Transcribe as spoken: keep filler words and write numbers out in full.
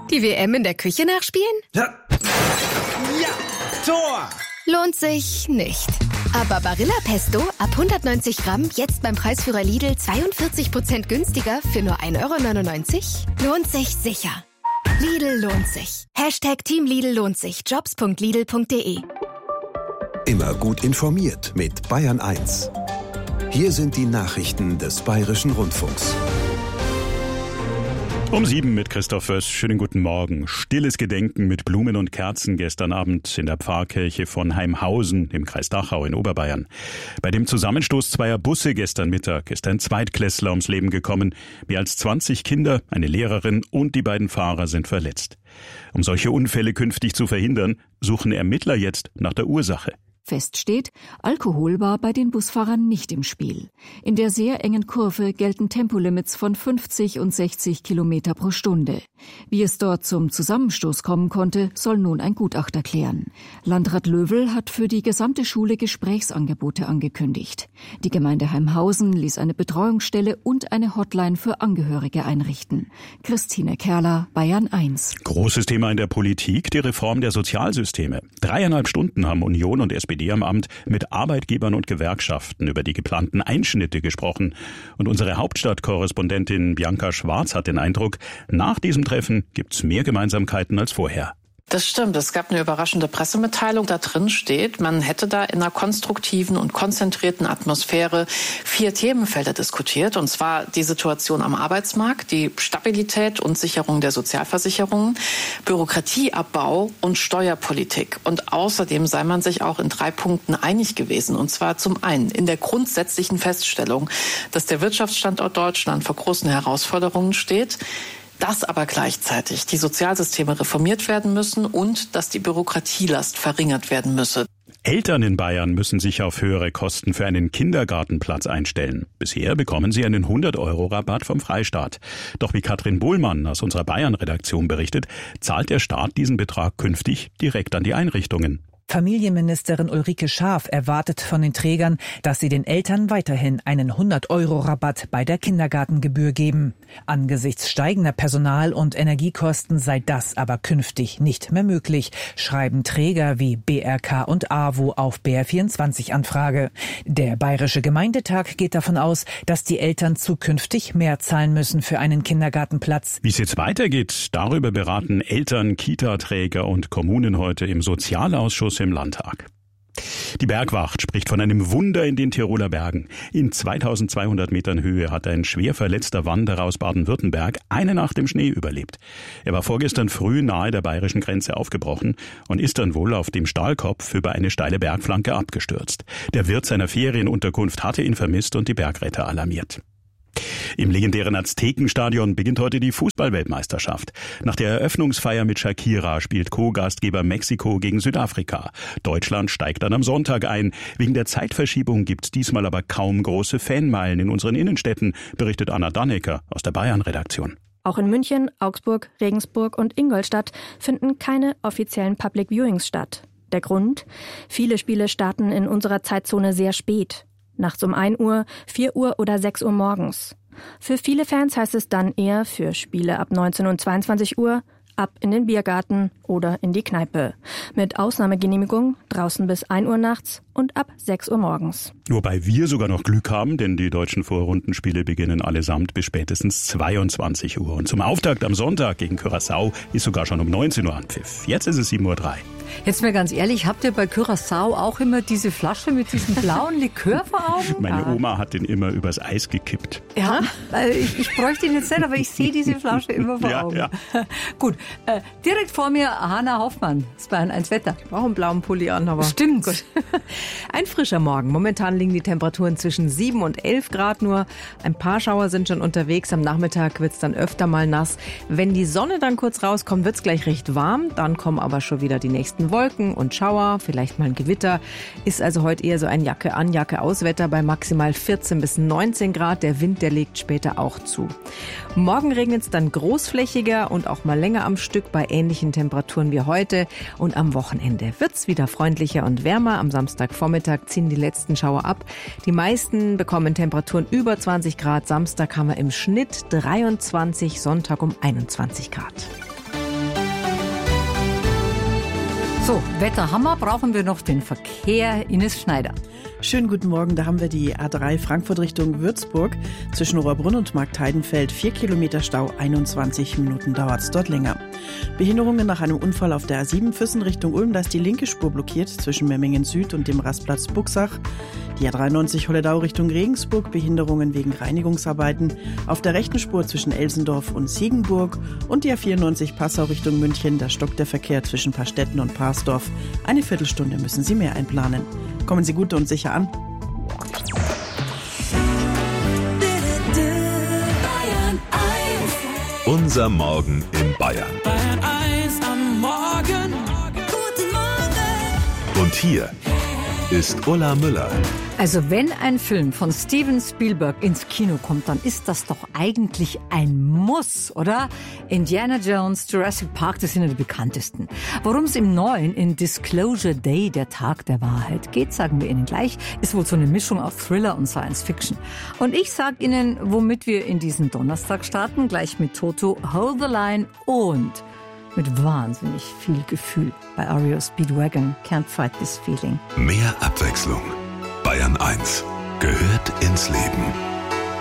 Die W M in der Küche nachspielen? Ja. Ja, Tor! Lohnt sich nicht. Aber Barilla Pesto ab hundertneunzig Gramm jetzt beim Preisführer Lidl zweiundvierzig Prozent günstiger für nur ein Euro neunundneunzig? Lohnt sich sicher. Lidl lohnt sich. Hashtag Team Lidl lohnt sich. Jobs punkt lidl punkt de. Immer gut informiert mit Bayern eins. Hier sind die Nachrichten des Bayerischen Rundfunks. Um sieben mit Christoph Föss. Schönen guten Morgen. Stilles Gedenken mit Blumen und Kerzen gestern Abend in der Pfarrkirche von Heimhausen im Kreis Dachau in Oberbayern. Bei dem Zusammenstoß zweier Busse gestern Mittag ist ein Zweitklässler ums Leben gekommen. Mehr als zwanzig Kinder, eine Lehrerin und die beiden Fahrer sind verletzt. Um solche Unfälle künftig zu verhindern, suchen Ermittler jetzt nach der Ursache. Fest steht, Alkohol war bei den Busfahrern nicht im Spiel. In der sehr engen Kurve gelten Tempolimits von fünfzig und sechzig Kilometer pro Stunde. Wie es dort zum Zusammenstoß kommen konnte, soll nun ein Gutachter klären. Landrat Löwel hat für die gesamte Schule Gesprächsangebote angekündigt. Die Gemeinde Heimhausen ließ eine Betreuungsstelle und eine Hotline für Angehörige einrichten. Christine Kerler, Bayern eins. Großes Thema in der Politik, die Reform der Sozialsysteme. Dreieinhalb Stunden haben Union und S P D am Amt mit Arbeitgebern und Gewerkschaften über die geplanten Einschnitte gesprochen. Und unsere Hauptstadtkorrespondentin Bianca Schwarz hat den Eindruck, nach diesem Treffen gibt's mehr Gemeinsamkeiten als vorher. Das stimmt. Es gab eine überraschende Pressemitteilung. Da drin steht, man hätte da in einer konstruktiven und konzentrierten Atmosphäre vier Themenfelder diskutiert. Und zwar die Situation am Arbeitsmarkt, die Stabilität und Sicherung der Sozialversicherungen, Bürokratieabbau und Steuerpolitik. Und außerdem sei man sich auch in drei Punkten einig gewesen. Und zwar zum einen in der grundsätzlichen Feststellung, dass der Wirtschaftsstandort Deutschland vor großen Herausforderungen steht, dass aber gleichzeitig die Sozialsysteme reformiert werden müssen und dass die Bürokratielast verringert werden müsse. Eltern in Bayern müssen sich auf höhere Kosten für einen Kindergartenplatz einstellen. Bisher bekommen sie einen hundert-Euro-Rabatt vom Freistaat. Doch wie Katrin Bohlmann aus unserer Bayern-Redaktion berichtet, zahlt der Staat diesen Betrag künftig direkt an die Einrichtungen. Familienministerin Ulrike Schaaf erwartet von den Trägern, dass sie den Eltern weiterhin einen hundert-Euro-Rabatt bei der Kindergartengebühr geben. Angesichts steigender Personal- und Energiekosten sei das aber künftig nicht mehr möglich, schreiben Träger wie B R K und A W O auf B R vierundzwanzig Anfrage. Der Bayerische Gemeindetag geht davon aus, dass die Eltern zukünftig mehr zahlen müssen für einen Kindergartenplatz. Wie es jetzt weitergeht, darüber beraten Eltern, Kita-Träger und Kommunen heute im Sozialausschuss im Landtag. Die Bergwacht spricht von einem Wunder in den Tiroler Bergen. In zweitausendzweihundert Metern Höhe hat ein schwer verletzter Wanderer aus Baden-Württemberg eine Nacht im Schnee überlebt. Er war vorgestern früh nahe der bayerischen Grenze aufgebrochen und ist dann wohl auf dem Stahlkopf über eine steile Bergflanke abgestürzt. Der Wirt seiner Ferienunterkunft hatte ihn vermisst und die Bergretter alarmiert. Im legendären Aztekenstadion beginnt heute die Fußball-Weltmeisterschaft. Nach der Eröffnungsfeier mit Shakira spielt Co-Gastgeber Mexiko gegen Südafrika. Deutschland steigt dann am Sonntag ein. Wegen der Zeitverschiebung gibt's diesmal aber kaum große Fanmeilen in unseren Innenstädten, berichtet Anna Dannecker aus der Bayern-Redaktion. Auch in München, Augsburg, Regensburg und Ingolstadt finden keine offiziellen Public Viewings statt. Der Grund? Viele Spiele starten in unserer Zeitzone sehr spät. Nachts um ein Uhr, vier Uhr oder sechs Uhr morgens. Für viele Fans heißt es dann eher für Spiele ab neunzehn und zweiundzwanzig Uhr, ab in den Biergarten oder in die Kneipe. Mit Ausnahmegenehmigung draußen bis ein Uhr nachts und ab sechs Uhr morgens. Wobei wir sogar noch Glück haben, denn die deutschen Vorrundenspiele beginnen allesamt bis spätestens zweiundzwanzig Uhr. Und zum Auftakt am Sonntag gegen Curaçao ist sogar schon um neunzehn Uhr Anpfiff. Jetzt ist es sieben Uhr drei. Jetzt mal ganz ehrlich, habt ihr bei Curaçao auch immer diese Flasche mit diesem blauen Likör vor Augen? Meine Oma hat den immer übers Eis gekippt. Ja, ich, ich bräuchte ihn jetzt nicht, aber ich sehe diese Flasche immer vor ja, Augen. Ja. Gut, äh, direkt vor mir Hanna Hoffmann, das war ein Wetter. Ich brauche einen blauen Pulli an, aber... Stimmt. Gut. Ein frischer Morgen. Momentan liegen die Temperaturen zwischen sieben und elf Grad nur. Ein paar Schauer sind schon unterwegs. Am Nachmittag wird es dann öfter mal nass. Wenn die Sonne dann kurz rauskommt, wird es gleich recht warm. Dann kommen aber schon wieder die nächsten Wolken und Schauer, vielleicht mal ein Gewitter. Ist also heute eher so ein Jacke an, Jacke aus Wetter bei maximal vierzehn bis neunzehn Grad. Der Wind, der legt später auch zu. Morgen regnet es dann großflächiger und auch mal länger am Stück bei ähnlichen Temperaturen wie heute. Und am Wochenende wird es wieder freundlicher und wärmer. Am Samstagvormittag ziehen die letzten Schauer ab. Die meisten bekommen Temperaturen über zwanzig Grad. Samstag haben wir im Schnitt dreiundzwanzig, Sonntag um einundzwanzig Grad. So, Wetterhammer, brauchen wir noch den Verkehr. Ines Schneider. Schönen guten Morgen, da haben wir die A drei Frankfurt Richtung Würzburg. Zwischen Rohrbrunn und Marktheidenfeld vier Kilometer Stau, einundzwanzig Minuten dauert es dort länger. Behinderungen nach einem Unfall auf der A sieben Füssen Richtung Ulm, da ist die linke Spur blockiert zwischen Memmingen Süd und dem Rastplatz Buxach. Die A dreiundneunzig Holledau Richtung Regensburg, Behinderungen wegen Reinigungsarbeiten. Auf der rechten Spur zwischen Elsendorf und Siegenburg und die A vierundneunzig Passau Richtung München, da stockt der Verkehr zwischen Paarstetten und Parsdorf. Eine Viertelstunde müssen Sie mehr einplanen. Kommen Sie gut und sicher an. Unser Morgen in Bayern. Bayern eins am Morgen. Guten Morgen. Und hier ist Ulla Müller. Also wenn ein Film von Steven Spielberg ins Kino kommt, dann ist das doch eigentlich ein Muss, oder? Indiana Jones, Jurassic Park, das sind ja die bekanntesten. Worum es im neuen, in Disclosure Day, der Tag der Wahrheit, geht, sagen wir Ihnen gleich, ist wohl so eine Mischung aus Thriller und Science Fiction. Und ich sag Ihnen, womit wir in diesen Donnerstag starten, gleich mit Toto, Hold the Line und mit wahnsinnig viel Gefühl bei R E O Speedwagon, Can't Fight This Feeling. Mehr Abwechslung. Bayern eins gehört ins Leben.